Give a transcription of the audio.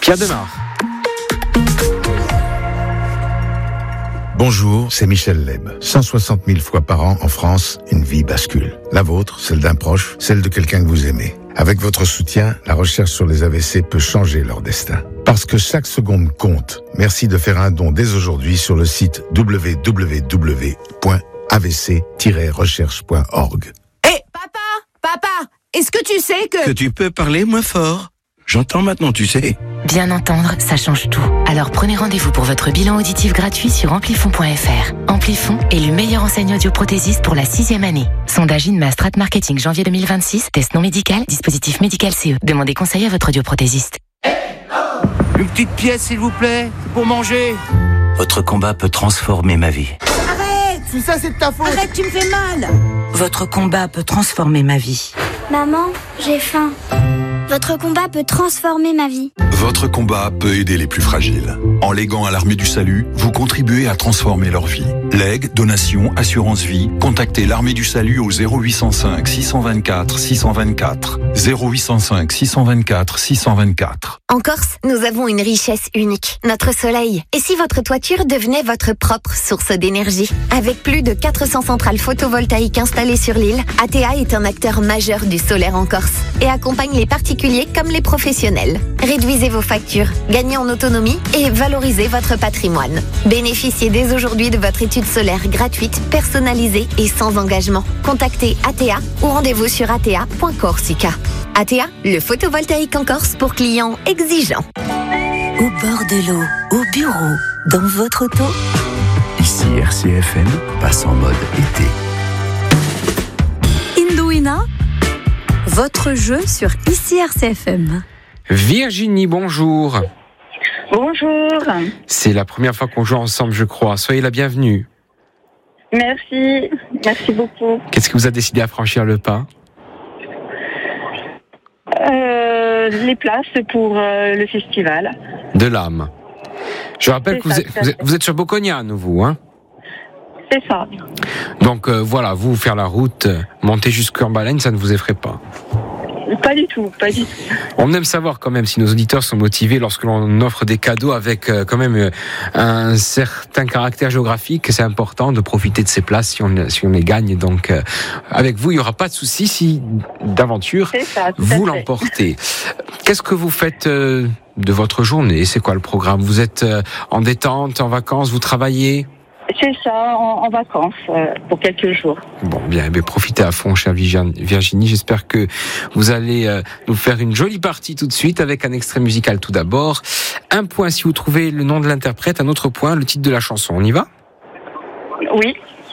Pierre Demar. Bonjour, c'est Michel Leb. 160 000 fois par an en France, une vie bascule. La vôtre, celle d'un proche, celle de quelqu'un que vous aimez. Avec votre soutien, la recherche sur les AVC peut changer leur destin. Parce que chaque seconde compte. Merci de faire un don dès aujourd'hui sur le site www.avc-recherche.org. Hé, papa, est-ce que tu sais que tu peux parler moins fort? J'entends maintenant, tu sais. Bien entendre, ça change tout. Alors prenez rendez-vous pour votre bilan auditif gratuit sur amplifon.fr. Amplifon, élu meilleur enseignant audioprothésiste pour la 6e année. Sondage INMA Strat Marketing janvier 2026. Test non médical, dispositif médical CE. Demandez conseil à votre audioprothésiste. Une petite pièce, s'il vous plaît, pour manger. Votre combat peut transformer ma vie. Arrête! Tout ça, c'est de ta faute. Arrête, tu me fais mal! Votre combat peut transformer ma vie. Maman, j'ai faim. Votre combat peut transformer ma vie. Votre combat peut aider les plus fragiles. En léguant à l'Armée du Salut, vous contribuez à transformer leur vie. Legs, donations, assurance vie, contactez l'Armée du Salut au 0805 624 624. 0805 624 624. En Corse, nous avons une richesse unique, notre soleil. Et si votre toiture devenait votre propre source d'énergie? Avec plus de 400 centrales photovoltaïques installées sur l'île, ATA est un acteur majeur du solaire en Corse et accompagne les particuliers comme les professionnels. Réduisez vos factures, gagnez en autonomie et valorisez votre patrimoine. Bénéficiez dès aujourd'hui de votre étude solaire gratuite, personnalisée et sans engagement. Contactez ATA ou rendez-vous sur ata.corsica. ATA, le photovoltaïque en Corse pour clients exigeants. Au bord de l'eau, au bureau, dans votre auto. Ici RCFM passe en mode été. Indouina, votre jeu sur Ici RCFM. Virginie, bonjour. Bonjour. C'est la première fois qu'on joue ensemble, je crois. Soyez la bienvenue. Merci beaucoup. Qu'est-ce qui vous a décidé à franchir le pas? Les places pour le festival. De l'âme. Je rappelle que vous êtes sur Bocognane, vous, hein? C'est ça. Donc voilà, vous faire la route, monter jusqu'en Baleine, ça ne vous effraie pas? Pas du tout. On aime savoir quand même si nos auditeurs sont motivés lorsque l'on offre des cadeaux avec quand même un certain caractère géographique. C'est important de profiter de ces places si on les gagne. Donc avec vous, il n'y aura pas de souci si d'aventure vous l'emportez. Qu'est-ce que vous faites de votre journée? C'est quoi le programme? Vous êtes en détente, en vacances, vous travaillez? C'est ça, en vacances pour quelques jours. Bon, bien, profitez à fond, chère Virginie. J'espère que vous allez nous faire une jolie partie tout de suite avec un extrait musical tout d'abord. Un point si vous trouvez le nom de l'interprète, un autre point, le titre de la chanson. On y va? Oui.